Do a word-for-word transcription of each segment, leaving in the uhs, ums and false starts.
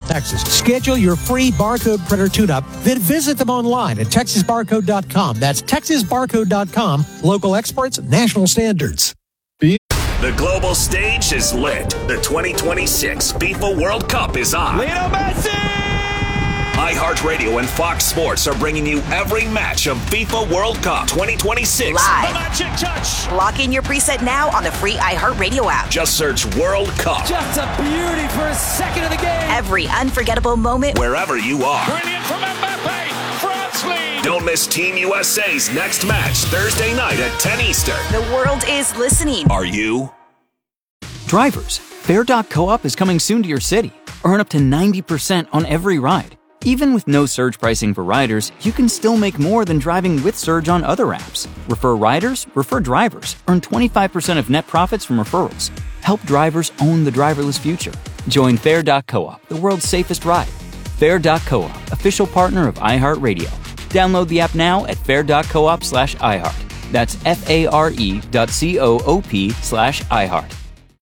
Texas. Schedule your free barcode printer tune-up, then visit them online at texas barcode dot com. That's texas barcode dot com. Local experts, national standards. The global stage is lit. The twenty twenty-six FIFA World Cup is on. Lionel Messi! iHeartRadio and Fox Sports are bringing you every match of FIFA World Cup twenty twenty-six. Live. The magic touch. Lock in your preset now on the free iHeartRadio app. Just search World Cup. Just a beauty for a second of the game. Every unforgettable moment. Wherever you are. Brilliant from Mbappe. France lead. Don't miss Team U S A's next match Thursday night at ten Eastern. The world is listening. Are you? Drivers, Fair dot Co-op is coming soon to your city. Earn up to ninety percent on every ride. Even with no surge pricing for riders, you can still make more than driving with Surge on other apps. Refer riders, refer drivers. Earn twenty-five percent of net profits from referrals. Help drivers own the driverless future. Join Fair dot Co-op, the world's safest ride. Fair dot Co-op, official partner of iHeartRadio. Download the app now at fair dot coop slash iHeart. That's F-A-R-E dot C-O-O-P slash iHeart.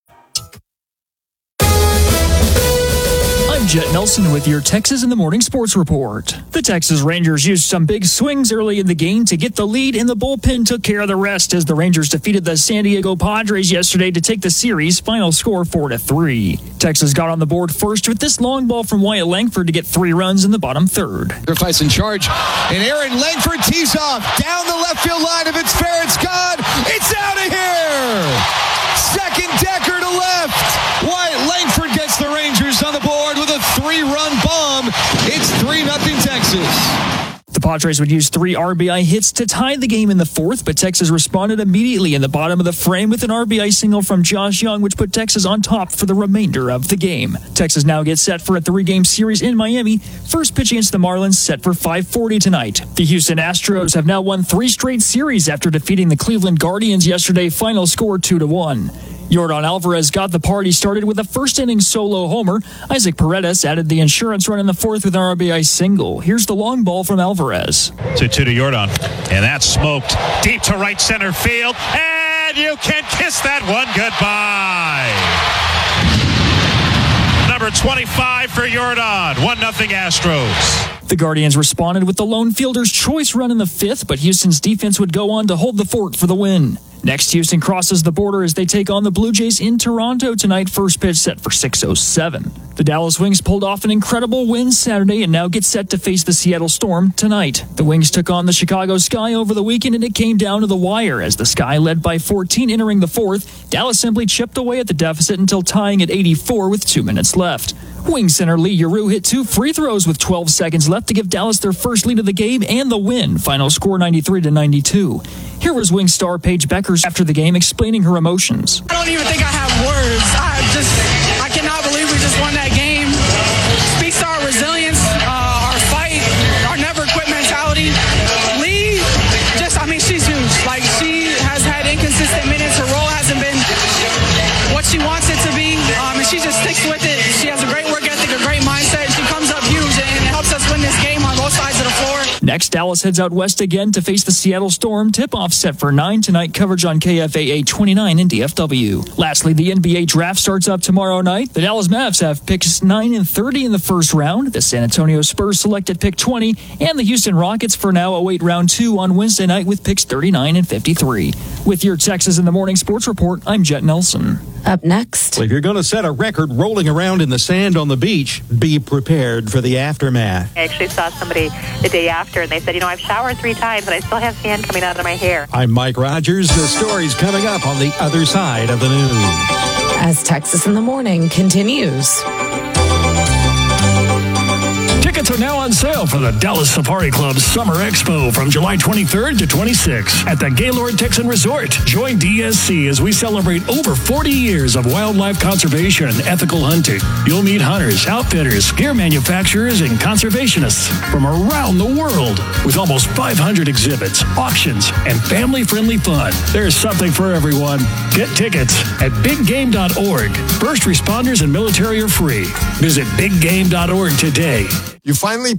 I'm Jet Nelson with your Texas in the Morning Sports Report. The Texas Rangers used some big swings early in the game to get the lead, and the bullpen took care of the rest as the Rangers defeated the San Diego Padres yesterday to take the series. Final score four to three. Texas got on the board first with this long ball from Wyatt Langford to get three runs in the bottom third. Sacrifice in charge, and Aaron Langford tees off down the left field line. If it's fair, it's gone. It's out of here. Second Decker to left. Wyatt Langford gets the Rangers on the board with a three-run bomb. It's three nothing Texas. The Padres would use three R B I hits to tie the game in the fourth, but Texas responded immediately in the bottom of the frame with an R B I single from Josh Young, which put Texas on top for the remainder of the game. Texas now gets set for a three-game series in Miami. First pitch against the Marlins set for five forty tonight. The Houston Astros have now won three straight series after defeating the Cleveland Guardians yesterday. Final score two to one. Yordan Alvarez got the party started with a first-inning solo homer. Isaac Paredes added the insurance run in the fourth with an R B I single. Here's the long ball from Alvarez. two two to Yordan, and that's smoked deep to right center field, and you can kiss that one goodbye. Number twenty-five for Yordan, one nothing Astros. The Guardians responded with the lone fielder's choice run in the fifth, but Houston's defense would go on to hold the fort for the win. Next, Houston crosses the border as they take on the Blue Jays in Toronto tonight. First pitch set for six oh seven. The Dallas Wings pulled off an incredible win Saturday and now get set to face the Seattle Storm tonight. The Wings took on the Chicago Sky over the weekend, and it came down to the wire as the Sky led by fourteen entering the fourth. Dallas simply chipped away at the deficit until tying at eighty-four with two minutes left. Wing center Lee Giroux hit two free throws with twelve seconds left to give Dallas their first lead of the game and the win. Final score ninety-three to ninety-two. Here was Wing star Paige Beckers after the game explaining her emotions. I don't even think I have words. I just, I cannot believe we just won that game. Speaks to our resilience, uh, our fight, our never quit mentality. Lee, just, I mean, she's huge. Like, she has had inconsistent minutes. Her role hasn't been what she wants it to be, um, and she just sticks with it. She has a great work ethic, a great mindset. She comes up huge, and it helps us win this game on both sides of the floor. Next, Dallas heads out west again to face the Seattle Storm. Tip-off set for nine tonight. Coverage on K F A A twenty-nine in D F W. Lastly, the N B A draft starts up tomorrow night. The Dallas Mavs have picks nine and thirty in the first round. The San Antonio Spurs selected pick twenty. And the Houston Rockets for now await round two on Wednesday night with picks thirty-nine and fifty-three. With your Texas in the Morning Sports Report, I'm Jet Nelson. Up next. Well, if you're going to set a record rolling around in the sand on the beach, be prepared for the aftermath. I actually saw somebody the day after, and they said, you know, I've showered three times, and I still have sand coming out of my hair. I'm Mike Rogers. The story's coming up on the other side of the news. As Texas in the Morning continues. Tickets are now on sale for the Dallas Safari Club Summer Expo from July twenty-third to twenty-sixth at the Gaylord Texan Resort. Join D S C as we celebrate over forty years of wildlife conservation and ethical hunting. You'll meet hunters, outfitters, gear manufacturers, and conservationists from around the world with almost five hundred exhibits, auctions, and family-friendly fun. There's something for everyone. Get tickets at big game dot org. First responders and military are free. Visit big game dot org today. You finally play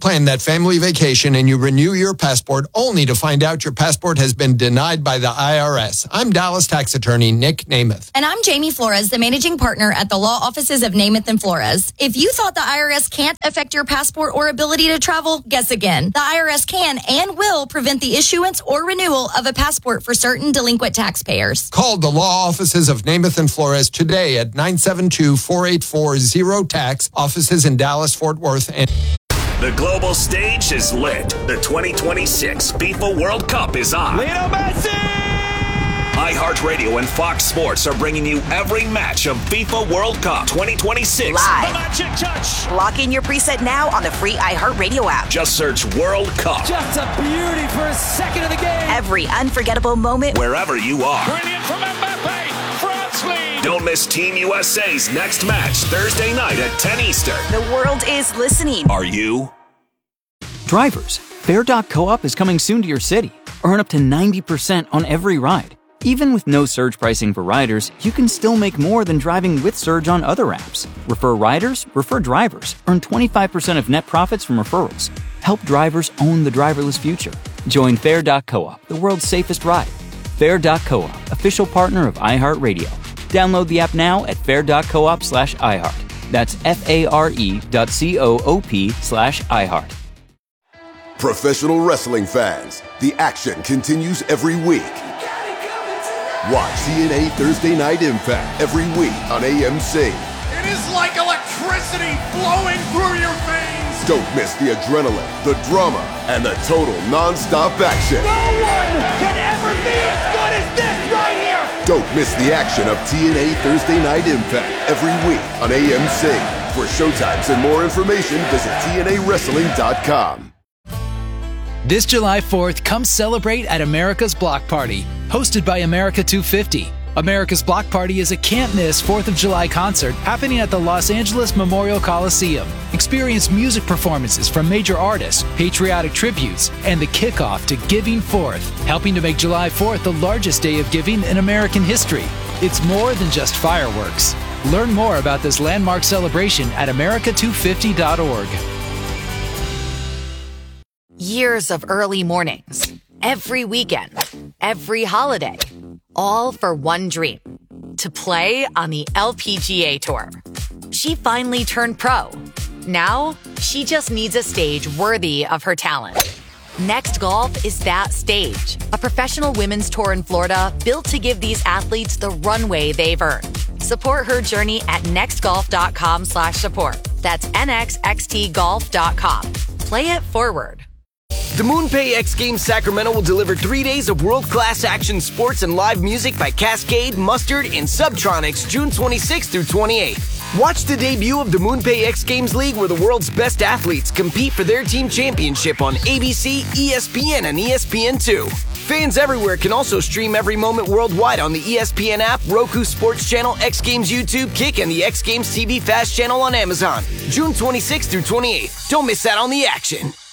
plan that family vacation and you renew your passport only to find out your passport has been denied by the I R S. I'm Dallas tax attorney Nick Namath. And I'm Jamie Flores, the managing partner at the law offices of Namath and Flores. If you thought the I R S can't affect your passport or ability to travel, guess again. The I R S can and will prevent the issuance or renewal of a passport for certain delinquent taxpayers. Call the law offices of Namath and Flores today at nine seven two, four eight four, zero tax, offices in Dallas, Fort Worth, and... The global stage is lit. The twenty twenty-six FIFA World Cup is on. Lionel Messi! iHeartRadio and Fox Sports are bringing you every match of FIFA World Cup twenty twenty-six. Live. The magic touch. Lock in your preset now on the free iHeartRadio app. Just search World Cup. Just a beauty for a second of the game. Every unforgettable moment. Wherever you are. Brilliant from Mbappe. France lead. Don't miss Team U S A's next match Thursday night at ten Eastern. The world is listening. Are you? Drivers, Fair dot co-op is coming soon to your city. Earn up to ninety percent on every ride. Even with no surge pricing for riders, you can still make more than driving with Surge on other apps. Refer riders, refer drivers. Earn twenty-five percent of net profits from referrals. Help drivers own the driverless future. Join Fair dot co-op, the world's safest ride. Fair dot co-op, official partner of iHeartRadio. Download the app now at fair dot coop slash iHeart. That's F-A-R-E dot C-O-O-P slash iHeart. Professional wrestling fans, the action continues every week. Watch T N A Thursday Night Impact every week on A M C. It is like electricity flowing through your veins. Don't miss the adrenaline, the drama, and the total non-stop action. No one can ever be as good as this right here. Don't miss the action of T N A Thursday Night Impact every week on A M C. For showtimes and more information, visit T N A wrestling dot com. This July fourth, come celebrate at America's Block Party, hosted by America two fifty. America's Block Party is a can't-miss fourth of July concert happening at the Los Angeles Memorial Coliseum. Experience music performances from major artists, patriotic tributes, and the kickoff to Giving Fourth, helping to make July fourth the largest day of giving in American history. It's more than just fireworks. Learn more about this landmark celebration at America two fifty dot org. Years of early mornings, every weekend, every holiday, all for one dream, to play on the L P G A Tour. She finally turned pro. Now, she just needs a stage worthy of her talent. Next Golf is that stage, a professional women's tour in Florida built to give these athletes the runway they've earned. Support her journey at nextgolf.com slash support. That's N X X T golf dot com. Play it forward. The MoonPay X Games Sacramento will deliver three days of world-class action sports and live music by Cascade, Mustard, and Subtronics June twenty-sixth through twenty-eighth. Watch the debut of the MoonPay X Games League where the world's best athletes compete for their team championship on A B C, E S P N, and E S P N two. Fans everywhere can also stream every moment worldwide on the E S P N app, Roku Sports Channel, X Games YouTube, Kick, and the X Games T V Fast channel on Amazon. June twenty-sixth through twenty-eighth. Don't miss out on the action.